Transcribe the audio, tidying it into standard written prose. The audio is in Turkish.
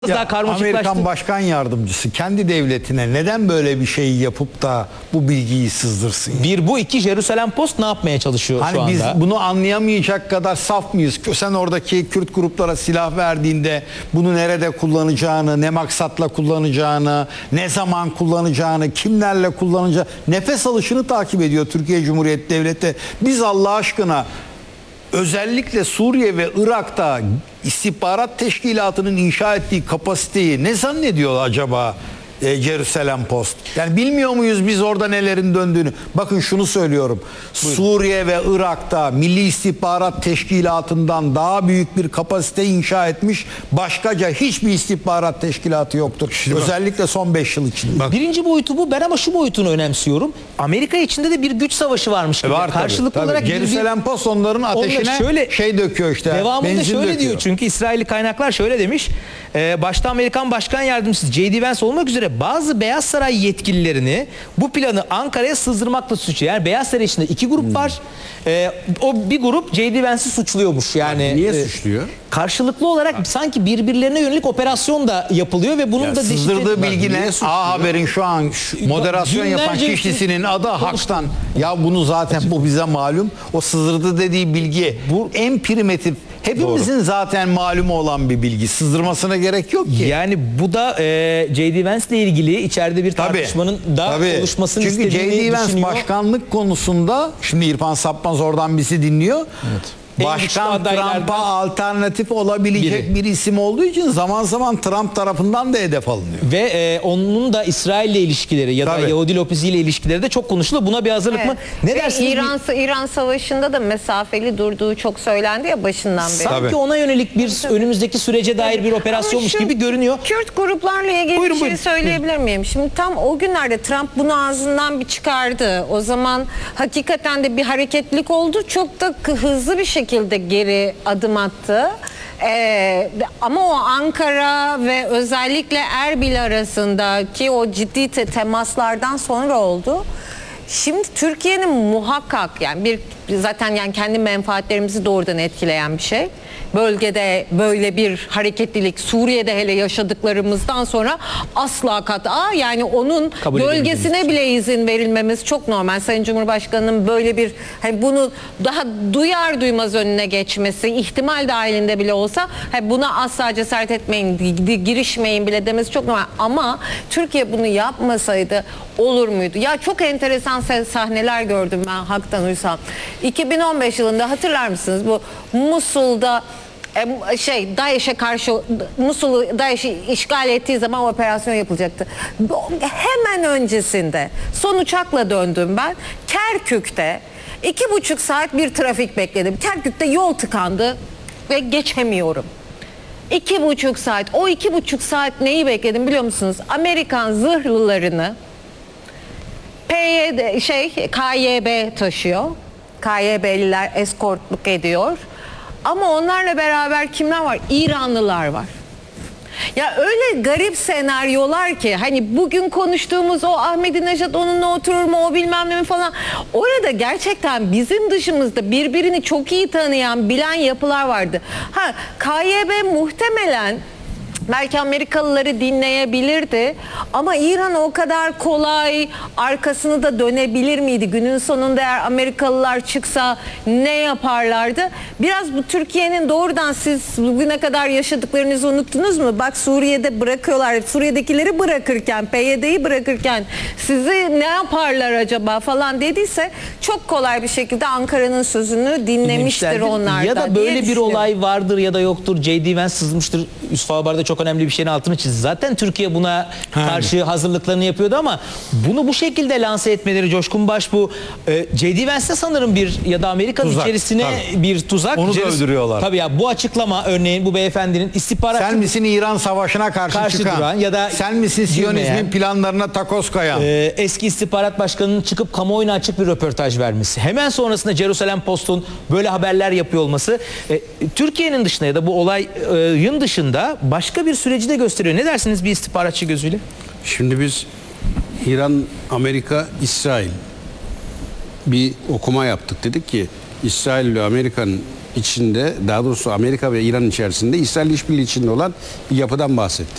daha karmaşıklaştı. Amerikan Başkan Yardımcısı kendi devletine neden böyle bir şeyi yapıp da bu bilgiyi sızdırsın? Bir bu, iki Jerusalem Post ne yapmaya çalışıyor Hani şu anda? biz bunu anlayamayacak kadar saf mıyız? Sen oradaki Kürt gruplara silah verdiğinde bunu nerede kullanacağını, ne maksatla kullanacağını, ne zaman kullanacağını, kimlerle kullanacağını, nefes alışını takip ediyor Türkiye Cumhuriyeti Devleti. Biz Allah aşkına özellikle Suriye ve Irak'ta istihbarat teşkilatının inşa ettiği kapasiteyi ne zannediyor acaba Jerusalem Post? Yani bilmiyor muyuz biz orada nelerin döndüğünü? Bakın şunu söylüyorum. Buyurun. Suriye ve Irak'ta Milli İstihbarat Teşkilatı'ndan daha büyük bir kapasite inşa etmiş başkaca hiçbir istihbarat teşkilatı yoktur. Şimdi özellikle son 5 yıl içinde. Bak. Birinci boyutu bu. Ben ama şu boyutunu önemsiyorum. Amerika içinde de bir güç savaşı varmış gibi. Var karşılıklı tabii. olarak Jerusalem Post onların ateşine şey döküyor işte. Devamında şöyle döküyor diyor, çünkü İsrailli kaynaklar şöyle demiş. Başta Amerikan Başkan Yardımcısı J.D. Vance olmak üzere bazı Beyaz Saray yetkililerini bu planı Ankara'ya sızdırmakla suçluyor. Yani Beyaz Saray içinde iki grup var. O bir grup J.D. Vance'i suçluyormuş. Yani niye suçluyor? Karşılıklı olarak sanki birbirlerine yönelik operasyon da yapılıyor ve bunun da sızdırdığı bilgi ne? A Haber'in şu an moderasyon yapan kişisinin adı Hak'tan. Ya bunu zaten bu bize malum. O sızdırdı dediği bilgi bu en primitif. Hepimizin zaten malumu olan bir bilgi. Sızdırmasına gerek yok ki. Yani bu da J.D. Vance ile ilgili içeride bir tartışmanın da oluşmasını çünkü istediğini J.D. Vance düşünüyor. başkanlık konusunda, şimdi İrfan Sapmaz oradan bizi dinliyor. Evet. Başkan Trump'a alternatif olabilecek bir isim olduğu için zaman zaman Trump tarafından da hedef alınıyor. Ve onun da İsrail'le ilişkileri ya da Yahudi lobisiyle ilişkileri de çok konuşuluyor. Buna bir hazırlık mı? Ne dersiniz? İran Savaşı'nda da mesafeli durduğu çok söylendi ya başından beri. Sanki ona yönelik bir önümüzdeki sürece dair bir operasyonmuş gibi görünüyor. Kürt gruplarla ilgili bir şey söyleyebilir miyim? Şimdi tam o günlerde Trump bunu ağzından bir çıkardı. O zaman hakikaten de bir hareketlilik oldu. Çok da hızlı bir şekilde geri adım attı. Ama o Ankara ve özellikle Erbil arasındaki o ciddi temaslardan sonra oldu. Şimdi Türkiye'nin muhakkak yani zaten yani kendi menfaatlerimizi doğrudan etkileyen bir şey. Bölgede böyle bir hareketlilik, Suriye'de hele yaşadıklarımızdan sonra asla yani onun bölgesine bile izin verilmemiz çok normal. Sayın Cumhurbaşkanı'nın böyle bir bunu daha duyar duymaz önüne geçmesi, ihtimal dahilinde bile olsa buna asla cesaret etmeyin, girişmeyin bile demesi çok normal. Ama Türkiye bunu yapmasaydı olur muydu? Ya çok enteresan sahneler gördüm ben Hak'tan Uysal. 2015 yılında hatırlar mısınız? Bu Musul'da DAEŞ'e karşı Musul'u DAEŞ'i işgal ettiği zaman operasyon yapılacaktı. Hemen öncesinde son uçakla döndüm ben. Kerkük'te 2,5 saat bir trafik bekledim. Kerkük'te yol tıkandı ve geçemiyorum. 2,5 saat. O 2,5 saat neyi bekledim biliyor musunuz? Amerikan zırhlılarını KYB taşıyor. KYB'liler eskortluk ediyor. Ama onlarla beraber kimler var? İranlılar var. Ya öyle garip senaryolar ki hani bugün konuştuğumuz o Ahmadinejad onunla oturur mu o bilmem ne mi falan. Orada gerçekten bizim dışımızda birbirini çok iyi tanıyan, bilen yapılar vardı. KYB muhtemelen belki Amerikalıları dinleyebilirdi ama İran o kadar kolay arkasını da dönebilir miydi? Günün sonunda eğer Amerikalılar çıksa ne yaparlardı? Biraz bu Türkiye'nin doğrudan siz bugüne kadar yaşadıklarınızı unuttunuz mu? Bak Suriye'de bırakıyorlar. Suriye'dekileri bırakırken, PYD'yi bırakırken sizi ne yaparlar acaba falan dediyse çok kolay bir şekilde Ankara'nın sözünü dinlemiştir onlar da. Ya da böyle bir olay vardır ya da yoktur. J.D. Vance sızmıştır. Yusuf Haber'de çok önemli bir şeyin altını çizdi. Zaten Türkiye buna karşı hazırlıklarını yapıyordu ama bunu bu şekilde lanse etmeleri, Coşkun Baş bu J.D. Vance'de sanırım bir ya da Amerika'nın içerisine bir tuzak. Onu da öldürüyorlar. Tabii ya bu açıklama örneğin bu beyefendinin istihbarat... Sen misin İran savaşına karşı çıkan? Duran ya da sen misin Siyonizmin planlarına takoz koyan? Eski istihbarat başkanının çıkıp kamuoyuna açık bir röportaj vermesi. Hemen sonrasında Jerusalem Post'un böyle haberler yapıyor olması Türkiye'nin dışında ya da bu olayın dışında başka bir süreci de gösteriyor. Ne dersiniz bir istihbaratçı gözüyle? Şimdi biz İran, Amerika, İsrail bir okuma yaptık. Dedik ki İsrail ile Amerika'nın içinde, daha doğrusu Amerika ve İran içerisinde İsrail işbirliği içinde olan bir yapıdan bahsetti.